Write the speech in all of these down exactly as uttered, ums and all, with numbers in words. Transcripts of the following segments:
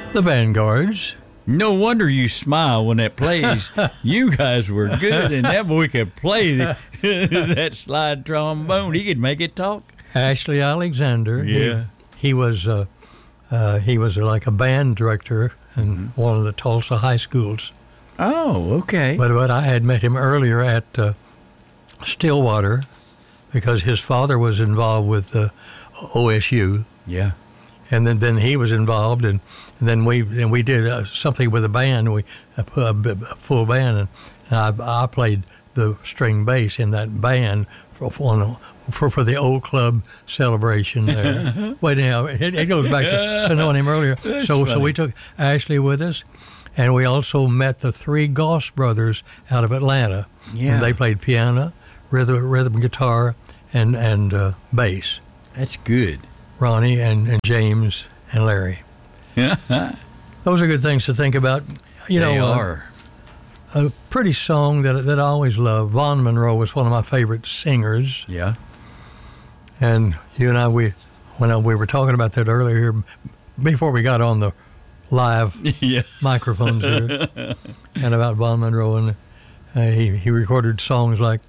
The Vanguards. No wonder you smile when that plays. You guys were good, and that boy could play the, that slide trombone. He could make it talk. Ashley Alexander. Yeah. He, he was uh, uh, he was like a band director in Mm-hmm. one of the Tulsa high schools. Oh, okay. But, but I had met him earlier at uh, Stillwater because his father was involved with uh, O S U. Yeah. And then, then he was involved, and, and then we and we did uh, something with a band. We uh, put a, a full band, and, and I, I played the string bass in that band for for, for, for the old club celebration there. Wait, now it, it goes back to, to knowing him earlier. That's so funny. so we took Ashley with us, and we also met the three Goss brothers out of Atlanta. Yeah. And they played piano, rhythm rhythm guitar, and and uh, bass. That's good. Ronnie and, and James and Larry. Those are good things to think about. You they know, uh, are. a pretty song that that I always loved. Vaughn Monroe was one of my favorite singers, Yeah. and you and I we when I, we were talking about that earlier before we got on the live Yeah. microphones here, and about Vaughn Monroe, and uh, he he recorded songs like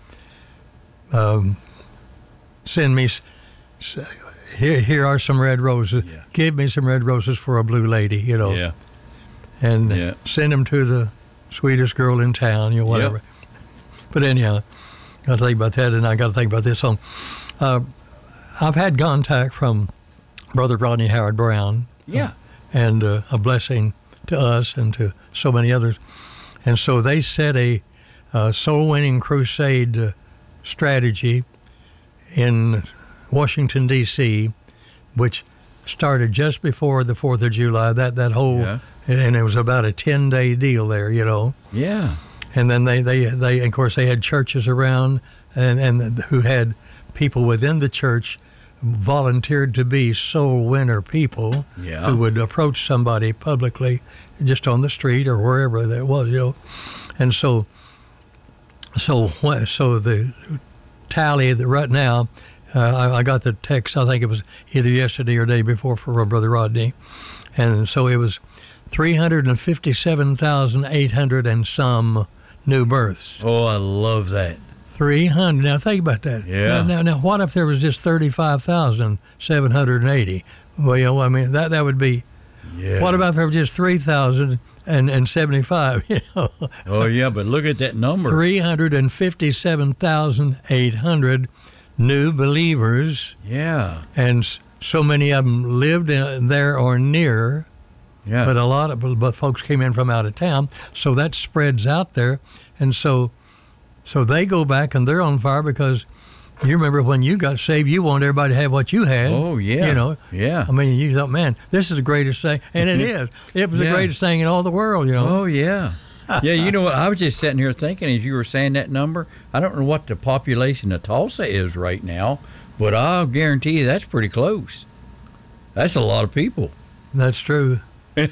um, "Send Me." S- s- Here, here are some red roses. Yeah. Give me some red roses for a blue lady, you know. Yeah. And Yeah. send them to the sweetest girl in town, you know, whatever. Yep. But anyhow, got to think about that, and I got to think about this song. Uh, I've had contact from Brother Rodney Howard Brown. Yeah. And uh, a blessing to us and to so many others. And so they set a uh, soul-winning crusade uh, strategy in Washington, D C, which started just before the fourth of July, that, that whole, Yeah. and it was about a ten-day deal there, you know. Yeah. And then they, they, they of course, they had churches around and, and who had people within the church volunteered to be soul winner people Yeah. who would approach somebody publicly just on the street or wherever that was, you know. And so, so, wh- so the tally that right now, Uh, I, I got the text, I think it was either yesterday or day before from Brother Rodney. And so it was three hundred fifty-seven thousand eight hundred and some new births. Oh, I love that. three hundred. Now think about that. Yeah. Now, now, now what if there was just thirty-five thousand seven hundred eighty? Well, you know, I mean, that, that would be, Yeah. what about if there was just three thousand seventy-five, you know? Oh, yeah, but look at that number. three hundred fifty-seven thousand eight hundred new believers. Yeah. And s- so many of them lived in, there or near, Yeah. but a lot of but folks came in from out of town, so that spreads out there, and so so they go back and they're on fire because you remember when you got saved, you wanted everybody to have what you had. Oh, yeah. you know. Yeah. I mean, you thought, man, this is the greatest thing, and it is. It was the Yeah. greatest thing in all the world, you know. Oh, yeah. Yeah, you know what? I was just sitting here thinking as you were saying that number, I don't know what the population of Tulsa is right now, but I'll guarantee you that's pretty close. That's a lot of people. That's true.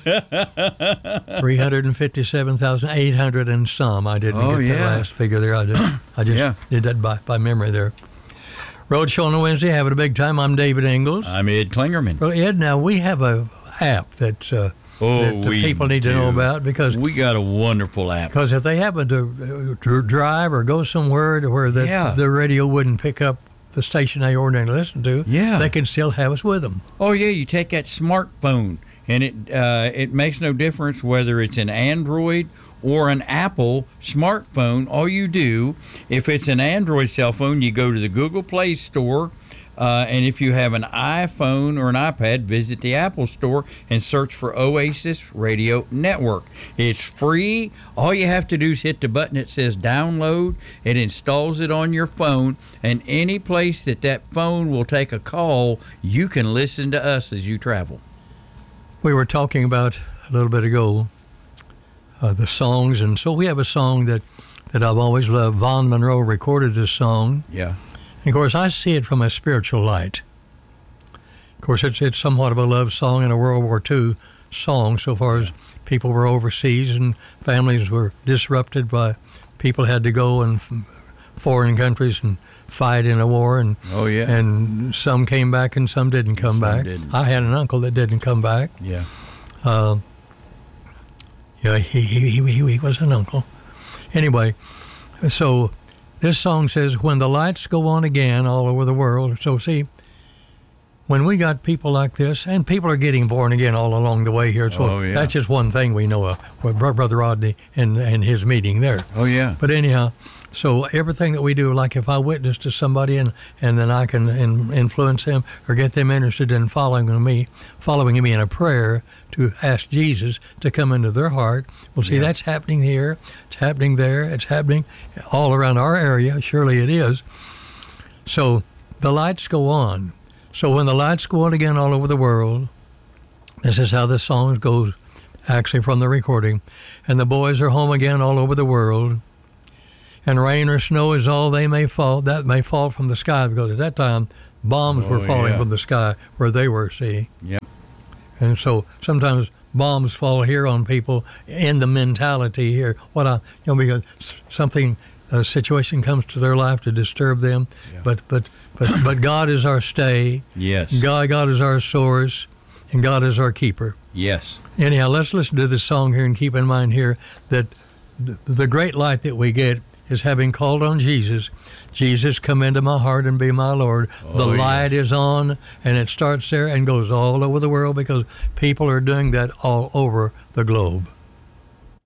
three hundred fifty-seven thousand eight hundred and some. I didn't Oh, get yeah. that last figure there. I just, I just Yeah. did that by, by memory there. Road Show on a Wednesday, having a big time. I'm David Ingles. I'm Ed Klingerman. Well, Ed, now we have a app that, uh, Oh, that uh, we people need to know do. about because We got a wonderful app. because if they happen to, uh, to drive or go somewhere to where the, Yeah. the radio wouldn't pick up the station they ordinarily listen to, Yeah. they can still have us with them. Oh, yeah, you take that smartphone, and it uh, it makes no difference whether it's an Android or an Apple smartphone. All you do, if it's an Android cell phone, you go to the Google Play Store, uh, and if you have an iPhone or an iPad, visit the Apple Store and search for Oasis Radio Network. It's free. All you have to do is hit the button that says download. It installs it on your phone, and any place that that phone will take a call, you can listen to us as you travel. We were talking about a little bit ago uh, the songs, and so we have a song that, that I've always loved. Vaughn Monroe recorded this song. Yeah. And of course, I see it from a spiritual light. Of course, it's it's somewhat of a love song and a World War Two song, so far as people were overseas and families were disrupted by people had to go in foreign countries and fight in a war, and Oh, yeah. and some came back and some didn't come Some back. didn't. I had an uncle that didn't come back. Yeah. Uh, Yeah, he, he, he, he he was an uncle. Anyway, so this song says, when the lights go on again all over the world. So see, when we got people like this, and people are getting born again all along the way here, so Oh, yeah. that's just one thing we know of with Bro- Brother Rodney and, and his meeting there. Oh, yeah. But anyhow, so everything that we do, like if I witness to somebody and, and then I can in, influence them or get them interested in following me, following me in a prayer to ask Jesus to come into their heart. Well, see, Yeah. that's happening here. It's happening there. It's happening all around our area. Surely it is. So the lights go on. So when the lights go on again all over the world, this is how this song goes, actually from the recording. And the boys are home again all over the world. And rain or snow is all they may fall. That may fall from the sky, because at that time, bombs were Oh, falling yeah. from the sky where they were, see? Yep. And so sometimes bombs fall here on people in the mentality here. What I, you know, because something, a situation comes to their life to disturb them. Yeah. But, but, but, but God is our stay. Yes. God, God is our source, and God is our keeper. Yes. Anyhow, let's listen to this song here and keep in mind here that th- the great light that we get is having called on Jesus. Jesus, come into my heart and be my Lord. The Oh, light yes. is on, and it starts there and goes all over the world, because people are doing that all over the globe.